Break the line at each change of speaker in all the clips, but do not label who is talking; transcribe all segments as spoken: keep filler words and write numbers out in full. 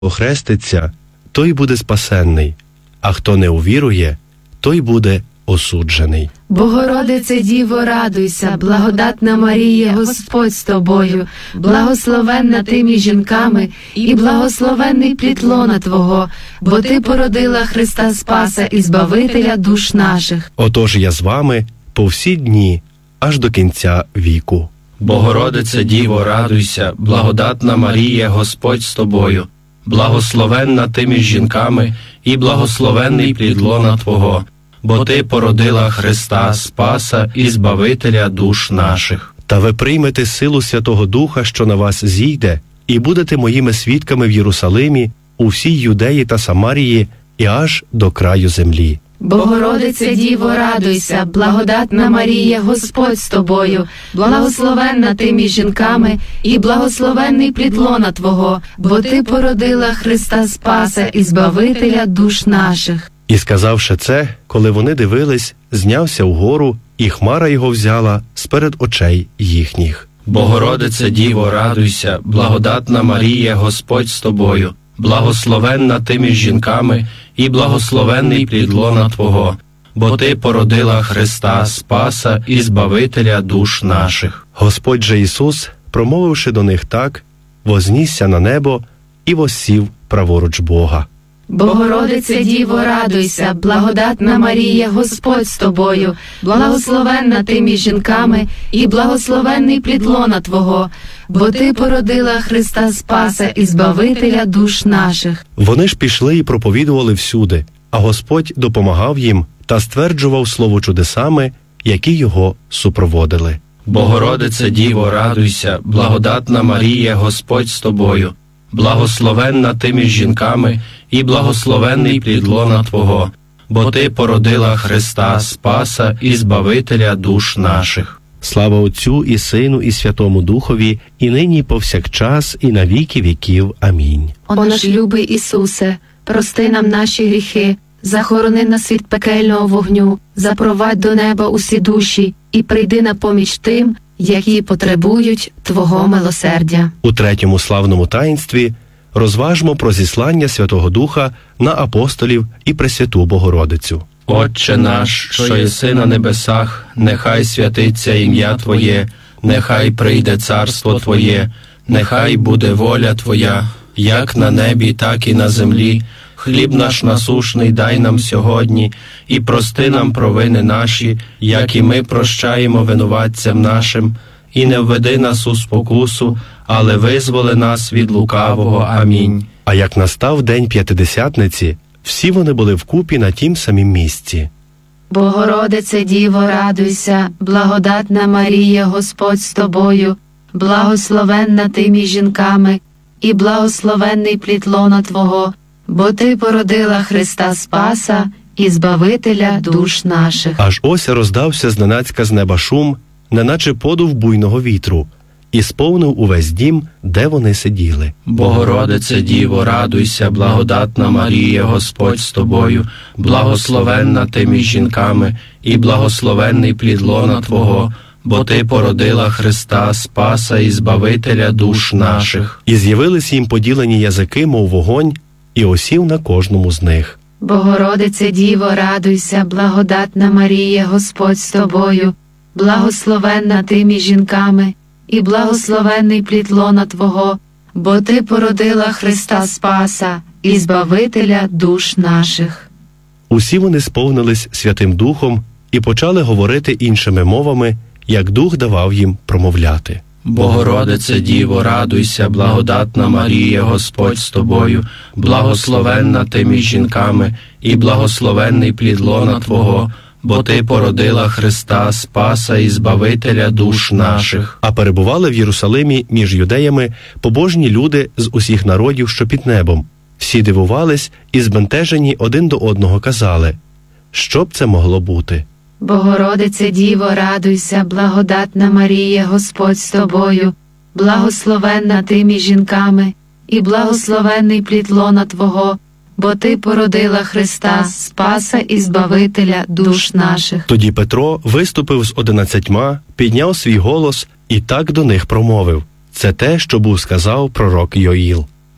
охреститься, той буде спасенний, а хто не увірує, той буде осуджений.
Богородице Діво, радуйся, благодатна Марія, Господь з тобою, благословенна ти між жінками, і благословенний плід лона Твого, бо ти породила Христа Спаса і Збавителя душ наших.
Отож я з вами по всі дні, аж до кінця віку.
Богородице Діво, радуйся, благодатна Марія, Господь з тобою, благословенна ти між жінками, і благословенний плід лона Твого, бо ти породила Христа Спаса і Збавителя душ наших.
Та ви приймете силу Святого Духа, що на вас зійде, і будете моїми свідками в Єрусалимі, у всій Юдеї та Самарії, і аж до краю землі.
Богородице Діво, радуйся, благодатна Марія, Господь з тобою, благословенна ти між жінками, і благословенний плід лона Твого, бо ти породила Христа Спаса і Збавителя душ наших.
І сказавши це, коли вони дивились, знявся вгору, і хмара його взяла сперед очей їхніх.
Богородице Діво, радуйся, благодатна Марія, Господь з тобою, благословенна ти між жінками, і благословенний плід лона Твого, бо ти породила Христа Спаса і Збавителя душ наших.
Господь же Ісус, промовивши до них так, вознісся на небо і воссів праворуч Бога.
Богородице Діво, радуйся, благодатна Марія, Господь з тобою, благословенна ти між жінками, і благословенний плід лона Твого, бо ти породила Христа Спаса і Збавителя душ наших.
Вони ж пішли і проповідували всюди, а Господь допомагав їм та стверджував слово чудесами, які його супроводили.
Богородице Діво, радуйся, благодатна Марія, Господь з тобою, благословенна ти між жінками, і благословенний плід лона Твого, бо ти породила Христа Спаса і Збавителя душ наших.
Слава Отцю і Сину і Святому Духові, і нині і повсякчас, і на віки віків. Амінь.
О наш любий Ісусе, прости нам наші гріхи, захорони нас від пекельного вогню, запровадь до неба усі душі, і прийди на поміч тим, які потребують Твого милосердя.
У третьому славному таїнстві розважмо про зіслання Святого Духа на апостолів і Пресвяту Богородицю.
Отче наш, що єси на небесах, нехай святиться ім'я Твоє, нехай прийде царство Твоє, нехай буде воля Твоя, як на небі, так і на землі. Хліб наш насушний дай нам сьогодні, і прости нам провини наші, як і ми прощаємо винуватцям нашим. І не введи нас у спокусу, але визволи нас від лукавого. Амінь.
А як настав день П'ятидесятниці, всі вони були вкупі на тім самім місці.
Богородице Діво, радуйся, благодатна Марія, Господь з тобою, благословенна ти між жінками, і благословенний плід лона Твого, бо ти породила Христа Спаса і Збавителя душ наших.
Аж ось роздався зненацька з неба шум, неначе подув буйного вітру, і сповнив увесь дім, де вони сиділи.
Богородице Діво, радуйся, благодатна Марія, Господь з тобою, благословенна ти між жінками, і благословенний плід лона Твого, бо ти породила Христа Спаса і Збавителя душ наших.
І з'явились їм поділені язики, мов вогонь, і осів на кожному з них.
Богородице Діво, радуйся, благодатна Марія, Господь з тобою, благословенна ти між жінками, і благословенний плід лона Твого, бо ти породила Христа Спаса і Збавителя душ наших.
Усі вони сповнились Святим Духом і почали говорити іншими мовами, як Дух давав їм промовляти.
Богородице Діво, радуйся, благодатна Марія, Господь з тобою, благословенна ти між жінками, і благословенний плід лона Твого, бо ти породила Христа Спаса і Збавителя душ наших.
А перебували в Єрусалимі між юдеями побожні люди з усіх народів, що під небом. Всі дивувались і збентежені один до одного казали: що б це могло бути?
Богородице Діво, радуйся, благодатна Марія, Господь з тобою, благословенна ти між жінками, і благословенний плід лона Твого, бо ти породила Христа Спаса і Збавителя душ наших.
Тоді Петро виступив з одинадцятьма, підняв свій голос і так до них промовив: це те, що був сказав пророк Йоїл.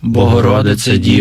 Богородице Діво,